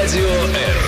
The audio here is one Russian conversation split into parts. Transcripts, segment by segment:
Радио R.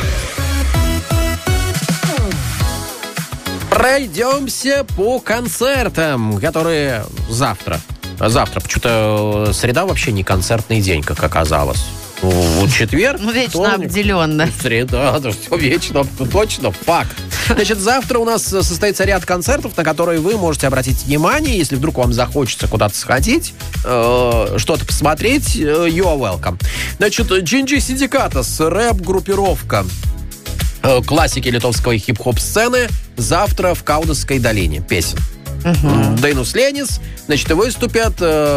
Пройдемся по концертам, которые завтра. Завтра. Почему-то среда вообще не концертный день, как оказалось. Четверг. Вечно вторник, обделенно. Среда, да, все вечно, точно, факт. Значит, завтра у нас состоится ряд концертов, на которые вы можете обратить внимание, если вдруг вам захочется куда-то сходить, что-то посмотреть, you're welcome. Значит, Джинджи Синдикатас, рэп-группировка классики литовской хип-хоп-сцены, завтра в Каунасской долине песен. Дейнус Ленис, значит, выступят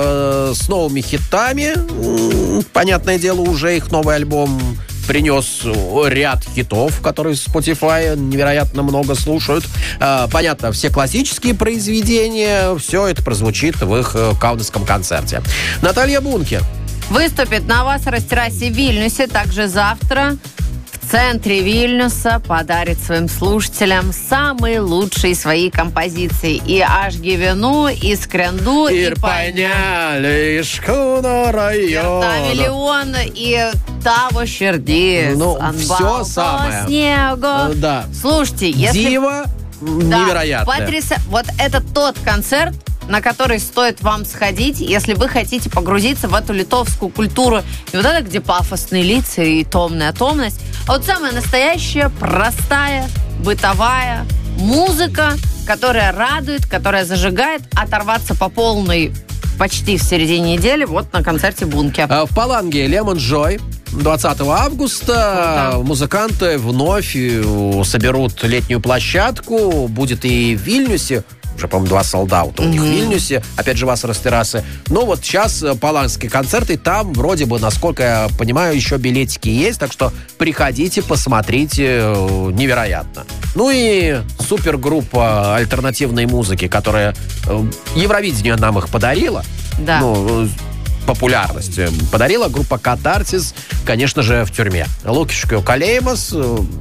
с новыми хитами. Понятное дело, уже их новый альбом принес ряд хитов, которые в Spotify невероятно много слушают. Понятно, все классические произведения, все это прозвучит в их каунасском концерте. Наталья Бунке Выступит на Васарас-террасе в Вильнюсе также завтра. В центре Вильнюса подарит своим слушателям самые лучшие свои композиции. И «Аж гивену», и «Скрянду», и «Поняли шкуну района». «Миллион», и «Таво Щердис». Ну, все самое. Снегу. Да. Слушайте, если... Дива невероятная. Вот это тот концерт, на который стоит вам сходить, если вы хотите погрузиться в эту литовскую культуру. И вот это, где пафосные лица и томная томность. А вот самая настоящая, простая, бытовая музыка, которая радует, которая зажигает, оторваться по полной почти в середине недели вот на концерте Бунке. В Паланге Лемон Джой 20 августа музыканты вновь соберут летнюю площадку. Будет и в Вильнюсе. Уже, по-моему, 2 солдата у них в Вильнюсе. Опять же, Васарас-террасы. Но вот сейчас палангские концерты. Там, вроде бы, насколько я понимаю, еще билетики есть. Так что приходите, посмотрите. Невероятно. Ну и супергруппа альтернативной музыки, которая Евровидение нам их подарила. Да. Ну, популярность подарила группа «Катарсис», конечно же, в тюрьме. Лукишко Калеймос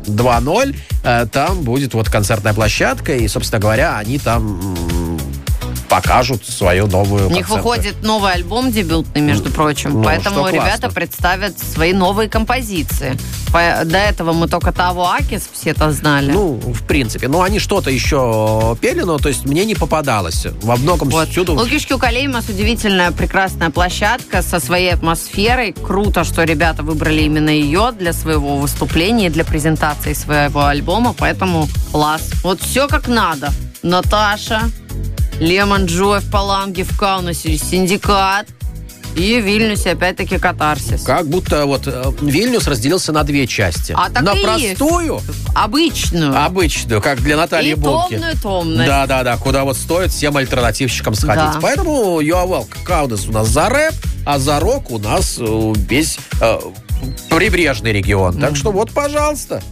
2.0. Там будет вот концертная площадка, и, собственно говоря, они там покажут свою новую У них выходит новый альбом дебютный, между прочим. Ну, поэтому ребята классно. представят свои новые композиции. До этого мы только «Таво Акис» все это знали. Ну, в принципе. Ну, они что-то еще пели, но, то есть, мне не попадалось. Во многом Вот. всюду... Лукишко Калеймос — удивительная, прекрасная площадка со своей атмосферой. Круто, что ребята выбрали именно ее для своего выступления, для презентации своего альбома. Поэтому класс. Вот все как надо. Наташа, Лемон Джой в Паланге, в Каунасе Синдикат. И в Вильнюсе опять-таки «Катарсис». Как будто вот Вильнюс разделился на 2 части. А так на и простую, есть. Обычную. как для Натальи И Бунке. томную. Да, куда вот стоит всем альтернативщикам сходить. Да. Поэтому you're welcome. Каунас у нас за рэп, а за рок у нас весь прибрежный регион. Так что вот, пожалуйста.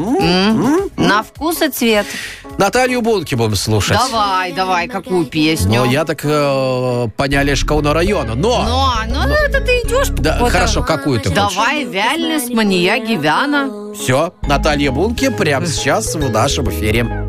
На вкус и цвет. Наталью Бунке будем слушать. Давай, какую песню? Но я так поняли Шкауна района. Но Это ты идешь. да, вот хорошо, какую ты хочешь? Давай Вяльнес, Мания Гивяна. Все, Наталья Бунке прямо сейчас в нашем эфире.